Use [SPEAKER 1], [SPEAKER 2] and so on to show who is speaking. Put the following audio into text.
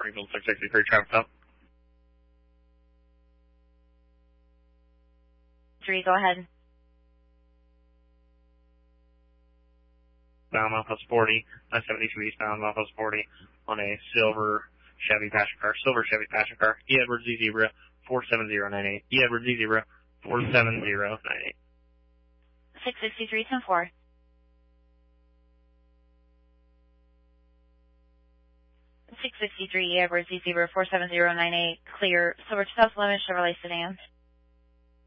[SPEAKER 1] Springfield 663 traffic stop.
[SPEAKER 2] 3, go ahead.
[SPEAKER 1] Bound Southwest 40, 972 eastbound Southwest 40 on a silver Chevy passenger car. E. Edwards Z Zebra 47098. E. Edwards Z Zebra 47098.
[SPEAKER 2] 663, 10-4. 663, Edwards Z Zebra 47098, clear, silver 2011 Chevrolet sedan.